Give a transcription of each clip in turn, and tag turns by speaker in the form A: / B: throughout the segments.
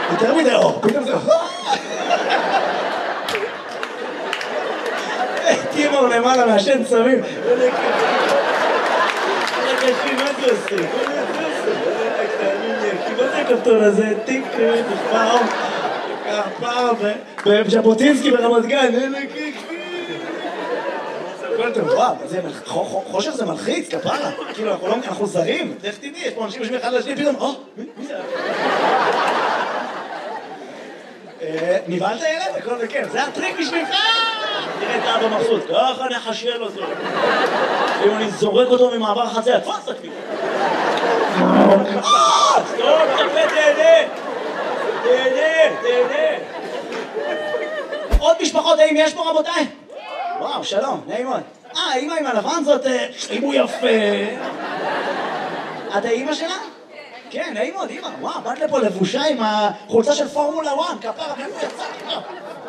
A: יותר מדי אור, פתאום זה... טימור למעלה מהשן צמים. מה זה עושה? מה זה הכפתור הזה? טיק, פעם, בז'בוטינסקי ברמת גן. וואו, חושך זה מלחיץ, כפרה. כאילו, אנחנו זרים. איך תדעי, יש פה אנשים יושבים אחד לשני, פתאום, מי זה? נבהלת ילד? הכל זה כיף. זה הטריק בשבילך! תראה את אבא מבסוט, ככה נחשל אותו. אם אני זורק אותו ממעבר החצר, תפוס תקפי. סטופ, תקפי, תהנה. עוד משפחות, האם יש פה רבותיי? וואו, שלום, נעים מאוד. האמא עם הלבן זאת, אם הוא יפה. את האמא שלה? כן, נעים מאוד, אמא. וואו, באת לפה לבושה עם החולצה של פורמולה 1, כפרה, מאיפה יצא לך?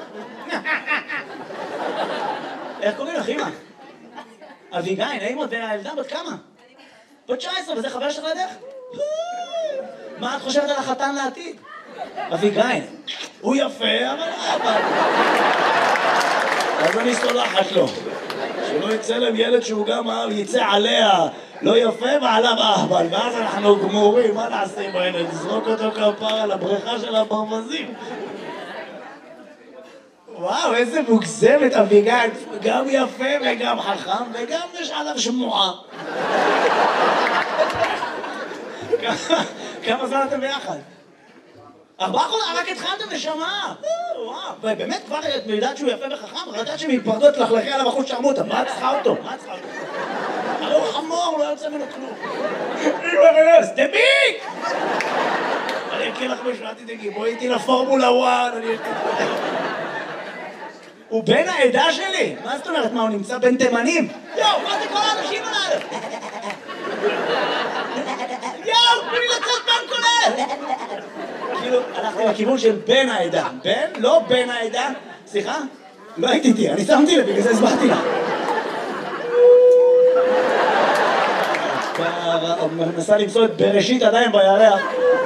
A: איך קוראים לך, אמא? אביגיל, נעים מאוד, והילדה בת כמה? בת 19, וזה חבר שלך לדרך? מה את חושבת על החתן לעתיד? אביגיל, הוא יפה, אבל... אז אני סולחת לו. שלא יצא להם ילד שהוא גם יצא עליה לא יפה ועליו אהבל, ואז אנחנו גמורים, מה נעשה עם הילד? נזרוק אותו כפרה לבריכה של הברווזים. וואו, איזה מוגזמת אביגיל, גם יפה וגם חכם וגם יש עליו שמועה. כמה זמן אתם ביחד? 4 חודשים, רק התחלתם נשמה. וואו, באמת כבר את יודעת שהוא יפה וחכם, רק יודעת שמתפרדות לחלכי עליו אחוז שרמוטה, מה את צריכה אותו? הרי הוא חמור, לא יוצא ממנו כלום. אימא, דביק! אני אקריא לך משהו, אל תדאגי, בואי איתי לפורמולה 1, הוא בן העדה שלי! מה זאת אומרת? מה, הוא נמצא בין תימנים? יואו, מה זה כל האנשים עליו? יואו, תנו לי לצאת בן כולל! כאילו, הלכתי לכיוון של בן העדה. בן? לא בן העדה. סליחה? לא הייתי איתי, אני שמתי לב, בגלל זה הסברתי לך. מנסה למצוא את בראשית עדיין בירח.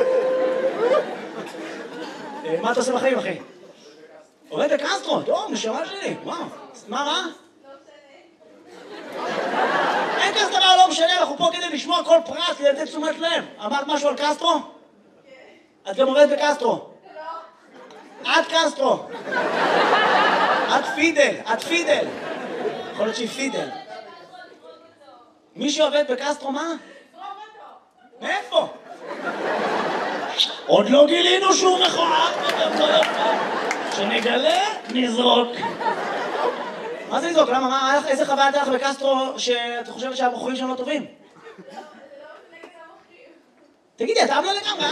A: מה אתה עושה בחיים, אחי? עובד בקסטרו, טוב, נשמה שלי, וואו. מה רע? אין כזה דבר לא משנה, אנחנו פה כדי לשמוע כל פרט, כדי לתת תשומת לב. אמרת משהו על קסטרו? את גם עובדת בקסטרו. את קסטרו. את פידל. יכול להיות שהיא פידל. מי שעובד בקסטרו, מה? מאיפה? עוד לא גילינו שהוא מכוער. שנגלה, נזרוק. מה זה נזרוק? למה? איזה חוויה הייתה לך בקסטרו שאת חושבת שהבחורים שם לא טובים? תגידי, אתה עמלה לגמרי,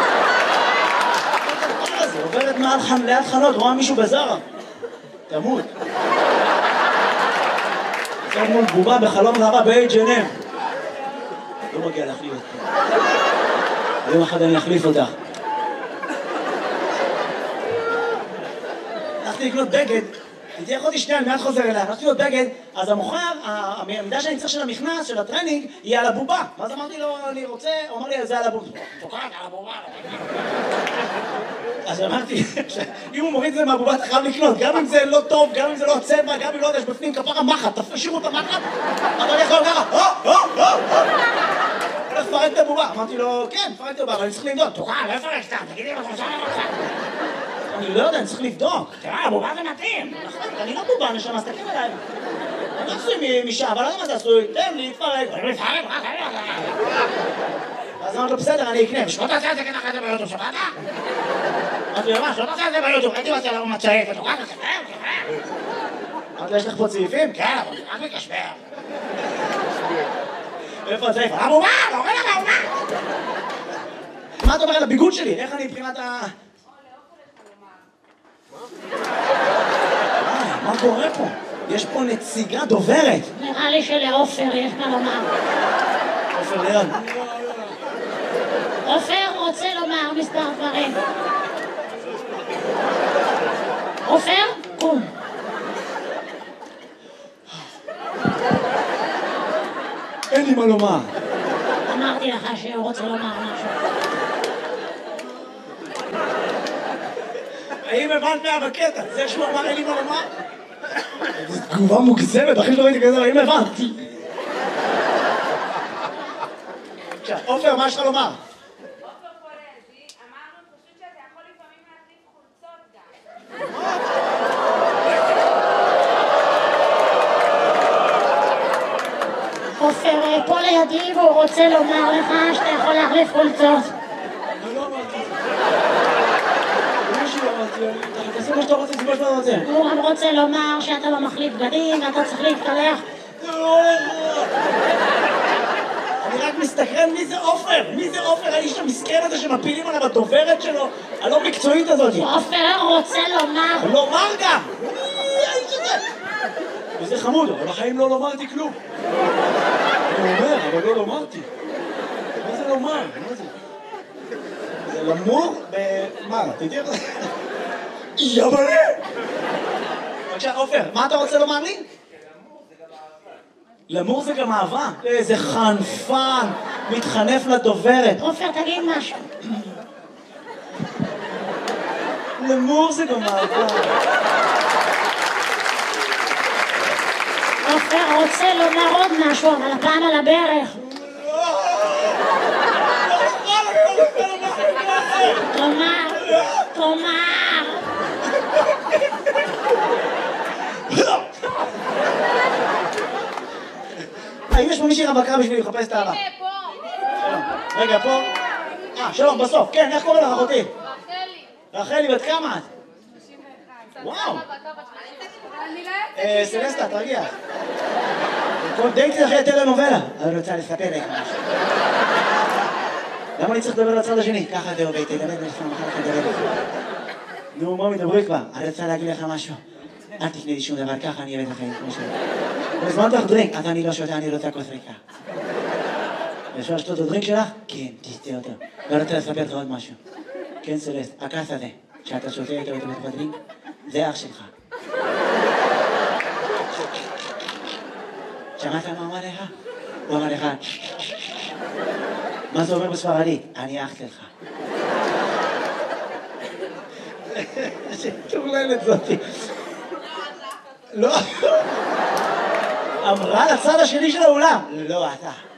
A: זה עוברת ליד חנות, רואה מישהו בזרה. תמות. עכשיו מול בובה בחלום רעבה ב-H&M. לא מגיע להחליף אותך. יום אחד אני אחליף אותך. הלכתי לקנות בגד, הייתי יכולתי שנייה, אני מיד חוזר אליה, הלכתי לקנות בגד, אז המוכר, המידה שאני צריך של המכנס, של הטרנינג, היא על הבובה. ואז אמרתי לו, אני רוצה, הוא אמר לי, זה על הבובה. תוקעת על הבובה. אז אמרתי, אם הוא מוריד את זה מהבובה, אתה חייב לקנות, גם אם זה לא טוב, גם אם זה לא צבע, גם אם לא יודע, יש בפנים כפרה מחט, תשאירו את המחט, אבל אני יכול ככה, הולך לפרק את הבובה. אמרתי לו, כן, פרק את הבובה, אבל אני צריך לבדוק. תוקעת, לא יפרק סתם, תגידי מה חושב לך. אני לא יודע, אני צריך לבדוק. תראה, הבובה זה מתאים. אני לא בובה, נשמה, אז תקן אליי. אני לא עשוי משעה, אבל לא יודע מה זה עשוי. תן לי, תפרק. אז אמרתי לו, בסדר, אני אקנה. ושלא תעשה את זה ככה את זה ביוטיוב, שבאת? אמרתי לו, מה, שלא תעשה את זה ביוטיוב, הייתי רוצה לראות מצעיף, ותוקעת, תספר. אמרתי לו, יש לך פה צעיפים? כן, אבל רק מקשבר. איפה הצעיף? הבובה, לא רואה לך הבובה. מה אתה אומר על הביגוד שלי? איך אני מבחינת ה... מה קורה פה? יש פה נציגה דוברת.
B: נראה לי שלעופר יש מה לומר.
A: עופר ליד.
B: עופר רוצה לומר מספר דברים. עופר, קום.
A: אין לי מה לומר.
B: אמרתי לך שהוא רוצה לומר משהו.
A: האם הבנת מה בקטע? זה שהוא אמר אין לי מה לומר? זו תגובה מוגזמת, הכי שלא ראיתי כזה, האם הבנת? עכשיו, עופר, מה יש לך לומר?
B: עופר פה לידי והוא רוצה לומר לך שאתה יכול להחליף חולצות.
A: אני לא אמרתי. אני לא אמרתי, תעשה מה שאתה רוצה, זה מה שאתה רוצה.
B: הוא גם רוצה לומר שאתה לא מחליף בגדים ואתה צריך להתקלח.
A: אני רק מסתכרן מי זה עופר? מי זה עופר? האיש המסכן הזה שמפילים עליו הדוברת שלו? הלא מקצועית הזאת.
B: עופר רוצה לומר.
A: לומר גם! מי האיש הזה? וזה חמוד, אבל בחיים לא לומרתי כלום. אני אומר, אבל לא לומרתי. מה זה לומר? מה זה? זה למור מה? תדעי איך זה? יבלה! בבקשה, עופר, מה אתה רוצה לומר לי? למור זה גם אהבה. איזה חנפן, מתחנף לדוברת.
B: עופר, תגיד משהו.
A: למור זה גם אהבה.
B: עופר רוצה לומר עוד משהו, אבל הפעם על הברך. תאמר.
A: האם יש פה מישהי רווקה בשביל לחפש את האהבה?
C: פה.
A: רגע, פה. שלום, בסוף. כן, איך קוראים לך, אחותי? רחלי, בת כמה את?
C: 91.
A: וואו.
C: אני לא
A: סלסטה, תרגיע. כל דייטי אחרי טלנובלה. אני רוצה לספר לך משהו. למה אני צריך לדבר לצד השני? ככה זה עובד, תדבר ולפעם אחר כך לדבר לך. נו, בואו מדברי כבר. אני רוצה להגיד לך משהו. אל תקנה לי שום דבר, ככה אני אביא את החיים כמו שלי. הזמנת לך דרינק, אז אני לא שותה, אני רוצה כוס ריקה. אפשר לשתות את הדרינק שלך? כן, תשתה אותו. ואני רוצה לספר לך עוד משהו. כן, סלסט, הכעס הזה, שאתה שותה איתו בתוך הדרינק, זה אח שלך. שמעת מה אמר לך? הוא אמר לך, מה זה אומר בספרדית? אני אח שלך. שטורללת זאתי. לא. אמרה לצד השני של האולם. לא, אתה.